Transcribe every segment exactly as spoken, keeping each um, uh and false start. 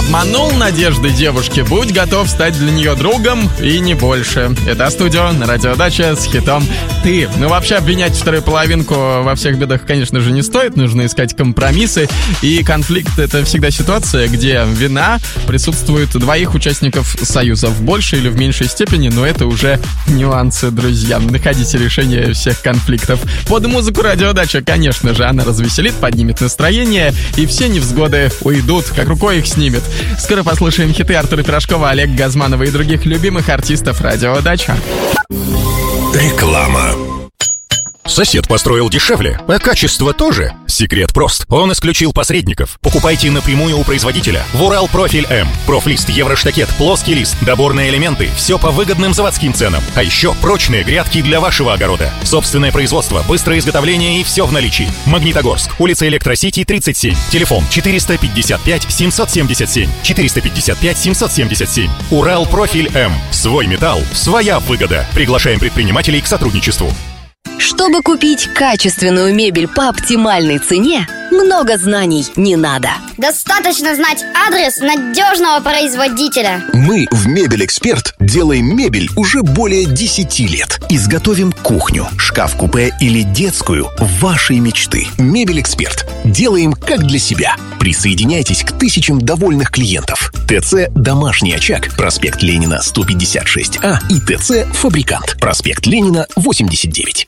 Обманул надежды девушки, будь готов стать для нее другом и не больше. Это студио на Радио Дача с хитом «Ты». Ну, вообще, обвинять вторую половинку во всех бедах, конечно же, не стоит. Нужно искать компромиссы. И конфликт — это всегда ситуация, где вина присутствует двоих участников союза в большей или в меньшей степени, но это уже нюансы, друзья. Находите решение всех конфликтов. Под музыку Радио Дача, конечно же, она развеселит, поднимет настроение, и все невзгоды уйдут, как рукой их снимет. Скоро послушаем хиты Артура Пирожкова, Олега Газманова и других любимых артистов Радио Дача. Реклама. Сосед построил дешевле, а качество тоже? Секрет прост. Он исключил посредников. Покупайте напрямую у производителя. В Урал Профиль М. Профлист, евроштакет, плоский лист, доборные элементы. Все по выгодным заводским ценам. А еще прочные грядки для вашего огорода. Собственное производство, быстрое изготовление и все в наличии. Магнитогорск. Улица Электросити, тридцать семь. Телефон четыреста пятьдесят пять семьсот семьдесят семь. четыреста пятьдесят пять семьсот семьдесят семь. Урал Профиль М. Свой металл, своя выгода. Приглашаем предпринимателей к сотрудничеству. Чтобы купить качественную мебель по оптимальной цене, много знаний не надо. Достаточно знать адрес надежного производителя. Мы в Мебель Эксперт делаем мебель уже более десяти лет. Изготовим кухню, шкаф-купе или детскую вашей мечты. Мебель Эксперт. Делаем как для себя. Присоединяйтесь к тысячам довольных клиентов. ТЦ «Домашний очаг», проспект Ленина, сто пятьдесят шесть А и ТЦ «Фабрикант», проспект Ленина, восемьдесят девять.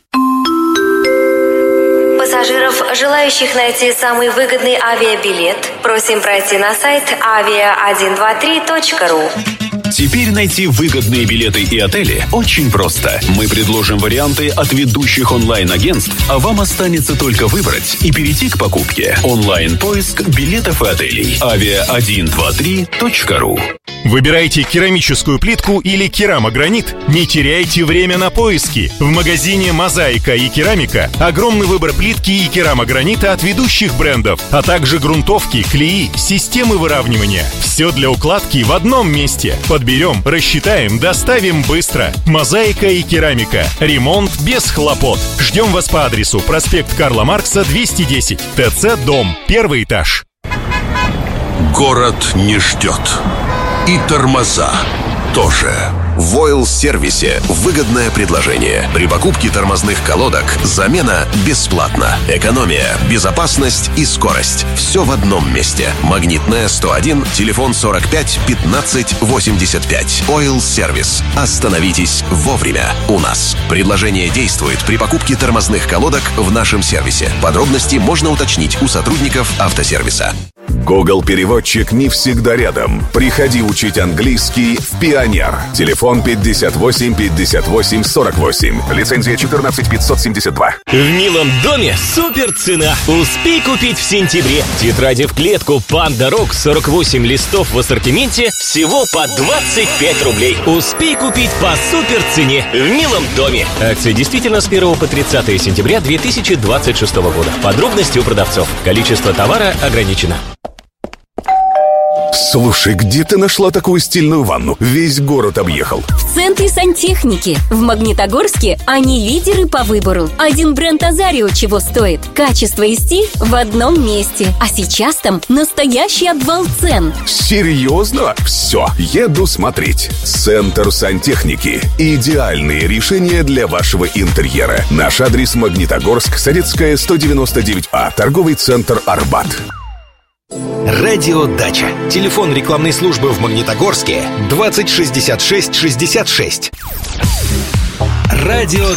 Пассажиров, желающих найти самый выгодный авиабилет, просим пройти на сайт авиа один два три точка ру. Теперь найти выгодные билеты и отели очень просто. Мы предложим варианты от ведущих онлайн-агентств, а вам останется только выбрать и перейти к покупке. Онлайн-поиск билетов и отелей. авиа один два три точка ру. Выбирайте керамическую плитку или керамогранит? Не теряйте время на поиски. В магазине «Мозаика» и «Керамика» огромный выбор плитки и керамогранита от ведущих брендов, а также грунтовки, клеи, системы выравнивания. Все для укладки в одном месте. Подберем, рассчитаем, доставим быстро. «Мозаика» и «Керамика». Ремонт без хлопот. Ждем вас по адресу проспект Карла Маркса, двести десять. ТЦ «Дом». Первый этаж. Город не ждет. И тормоза тоже. В Ойл-сервисе выгодное предложение. При покупке тормозных колодок замена бесплатна. Экономия, безопасность и скорость. Все в одном месте. Магнитная сто один, телефон сорок пять пятнадцать восемьдесят пять. Ойл-сервис. Остановитесь вовремя у нас. Предложение действует при покупке тормозных колодок в нашем сервисе. Подробности можно уточнить у сотрудников автосервиса. Google-переводчик не всегда рядом. Приходи учить английский в Пионер. Телефон пятьдесят восемь пятьдесят восемь сорок восемь. Лицензия четырнадцать пятьсот семьдесят два. В милом доме супер цена. Успей купить в сентябре. Тетради в клетку Panda Rock сорок восемь листов в ассортименте всего по двадцать пять рублей. Успей купить по супер цене в милом доме. Акция действительно с первого по тридцатое сентября две тысячи двадцать шестого года. Подробности у продавцов. Количество товара ограничено. Слушай, где ты нашла такую стильную ванну? Весь город объехал. В центре сантехники. В Магнитогорске они лидеры по выбору. Один бренд Азарио чего стоит. Качество и стиль в одном месте. А сейчас там настоящий обвал цен. Серьезно? Все, еду смотреть. Центр сантехники. Идеальные решения для вашего интерьера. Наш адрес: Магнитогорск, Советская, сто девяносто девять А. Торговый центр Арбат. Радио Дача. Телефон рекламной службы в Магнитогорске двадцать шестьдесят шесть шестьдесят шесть. Радио